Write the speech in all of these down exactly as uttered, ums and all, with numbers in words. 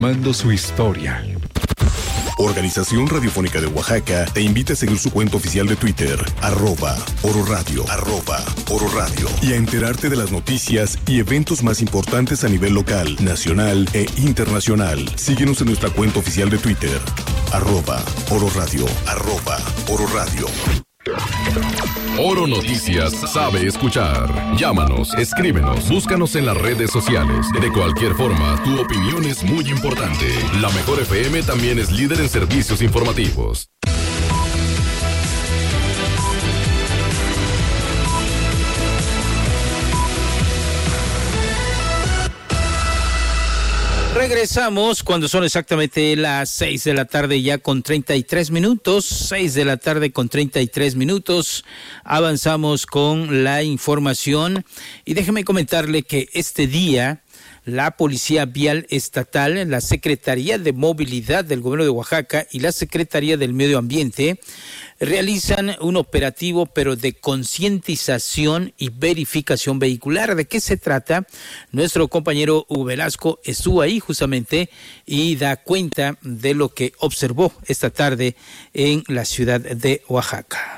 Mando su historia. Organización Radiofónica de Oaxaca te invita a seguir su cuenta oficial de Twitter, arroba Oro Radio, arroba Oro Radio, y a enterarte de las noticias y eventos más importantes a nivel local, nacional e internacional. Síguenos en nuestra cuenta oficial de Twitter, arroba Oro Radio, arroba Oro Radio. Oro Noticias sabe escuchar. Llámanos, escríbenos, búscanos en las redes sociales. De cualquier forma, tu opinión es muy importante. La Mejor F M también es líder en servicios informativos. Regresamos cuando son exactamente las seis de la tarde ya con treinta y tres minutos, seis de la tarde con treinta y tres minutos. Avanzamos con la información y déjeme comentarle que este día la Policía Vial Estatal, la Secretaría de Movilidad del Gobierno de Oaxaca y la Secretaría del Medio Ambiente realizan un operativo, pero de concientización y verificación vehicular. ¿De qué se trata? Nuestro compañero Hugo Velasco estuvo ahí justamente y da cuenta de lo que observó esta tarde en la ciudad de Oaxaca.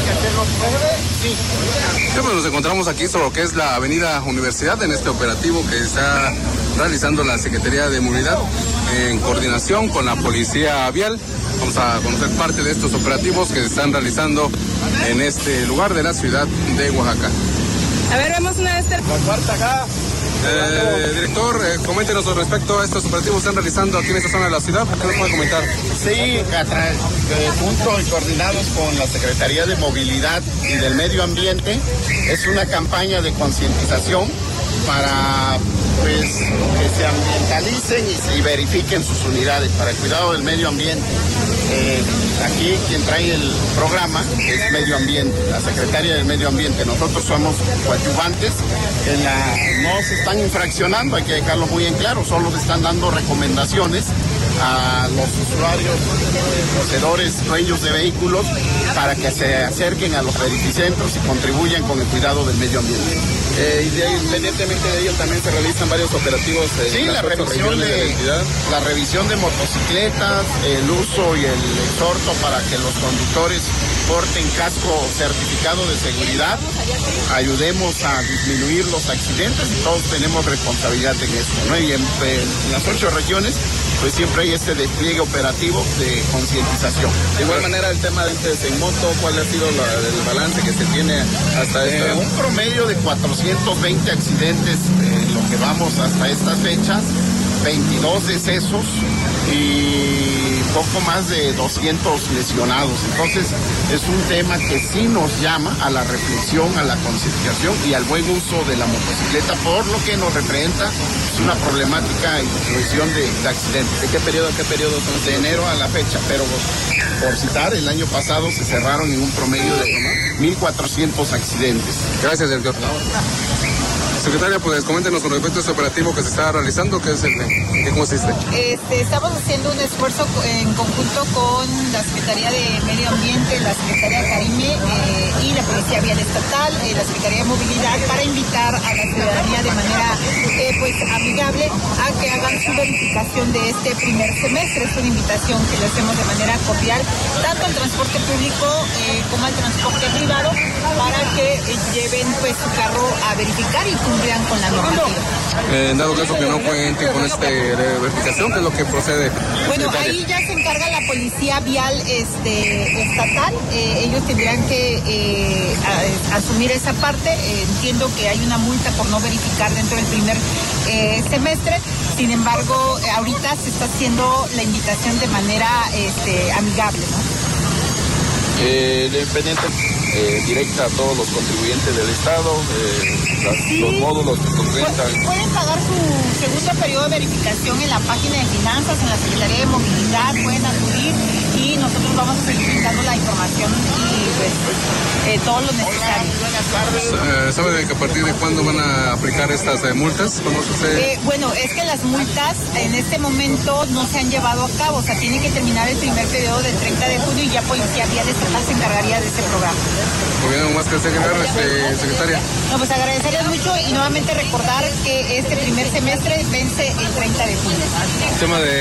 Siempre nos encontramos aquí sobre lo que es la avenida Universidad en este operativo que está realizando la Secretaría de Movilidad en coordinación con la Policía Vial. Vamos a conocer parte de estos operativos que se están realizando en este lugar de la ciudad de Oaxaca. A ver, vemos una vez. La cuarta acá. Eh, director, eh, coméntenos respecto a estos operativos que están realizando aquí en esta zona de la ciudad. ¿Qué nos puede comentar? Sí, a través, eh, junto y coordinados con la Secretaría de Movilidad y del Medio Ambiente, es una campaña de concientización para pues que se ambientalicen y, y verifiquen sus unidades para el cuidado del medio ambiente. Eh, aquí quien trae el programa es Medio Ambiente, la Secretaría del Medio Ambiente. Nosotros somos coadyuvantes, en la, no se están infraccionando, hay que dejarlo muy en claro, solo se están dando recomendaciones a los usuarios, poseedores, dueños de vehículos, para que se acerquen a los verificentros y contribuyan con el cuidado del medio ambiente. Eh, y de ahí, independientemente de ello, también se realizan varios operativos. Eh, sí, la revisión de, de la revisión de motocicletas, el uso y el exhorto para que los conductores porten casco certificado de seguridad, ayudemos a disminuir los accidentes y todos tenemos responsabilidad en esto, ¿no? Y en, en las ocho regiones pues siempre hay este despliegue operativo de concientización. De igual manera, el tema de en moto, ¿cuál ha sido la, el balance que se tiene hasta esta? Eh, un promedio de cuatrocientos veinte accidentes en lo que vamos hasta estas fechas, veintidós decesos y poco más de doscientos lesionados. Entonces es un tema que sí nos llama a la reflexión, a la concientización y al buen uso de la motocicleta, por lo que nos representa es una problemática y disminución de, de accidentes. ¿De qué periodo a qué periodo son? De enero a la fecha, pero por citar, el año pasado se cerraron en un promedio de mil cuatrocientos accidentes. Gracias, director. Secretaria, pues coméntenos con respecto a este operativo que se está realizando, ¿qué es el, ¿en qué consiste? Este, estamos haciendo un esfuerzo en conjunto con la Secretaría de Medio Ambiente, la Secretaría Carime eh, y la Policía Vial Estatal, eh, la Secretaría de Movilidad, para invitar a la ciudadanía de manera eh, pues amigable a que hagan su verificación de este primer semestre. Es una invitación que le hacemos de manera cordial, tanto al transporte público eh, como al transporte privado, para que eh, lleven pues su carro a verificar y cumplan con la normativa. Eh, en dado caso que no cuenten con esta verificación, ¿qué es lo que procede? Bueno, ahí ya se encarga la Policía Vial este, estatal. Eh, ellos tendrían que eh, a, asumir esa parte. Eh, entiendo que hay una multa por no verificar dentro del primer eh, semestre. Sin embargo, ahorita se está haciendo la invitación de manera este, amigable, ¿no? Eh, independiente eh, directa a todos los contribuyentes del Estado, eh, las, sí. los módulos que concretan. Pueden pagar su segundo periodo de verificación en la página de finanzas, en la Secretaría de Movilidad, pueden acudir y y nosotros vamos a seguir dando la información y pues eh, todo lo necesario. Eh, ¿Sabe de que a partir de cuándo van a aplicar estas eh, multas? ¿Cómo sucede? Eh, bueno, es que las multas en este momento no se han llevado a cabo, o sea, tiene que terminar el primer periodo del treinta de junio y ya Policía Vial Estatal se encargaría de este programa. Muy bien, más que secretaria, este, secretaria. No, pues agradecerles mucho y nuevamente recordar que este primer semestre vence el treinta de junio. El tema de